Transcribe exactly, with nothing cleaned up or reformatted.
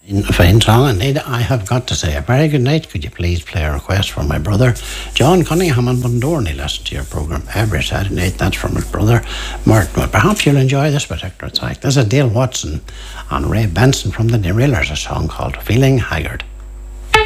In a fine song indeed. I have got to say a very good night. Could you please play a request for my brother John Cunningham in Bundoran? He listens to your programme every Saturday night. That's from his brother Martin. Well, perhaps you'll enjoy this particular track. This is Dale Watson and Ray Benson from the Derailers, a song called Feeling Haggard.